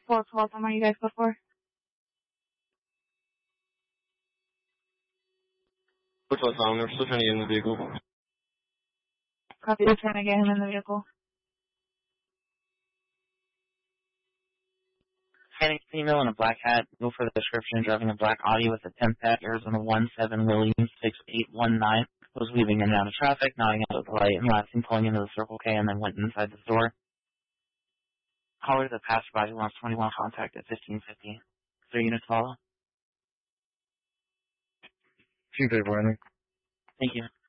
4 time are you guys before? Hotel Tom, they're still trying to get in the vehicle. Copy, they're trying to get him in the vehicle. Hispanic female in a black hat, go for the description, driving a black Audi with a 10 pack, Arizona 17 Williams 6819, was weaving in and out of traffic, nodding out at the light, and lastly pulling into the Circle K and then went inside the store. Caller to the passerby who wants 21 contact at 1550. 3 units follow. Team paper, I think. Thank you.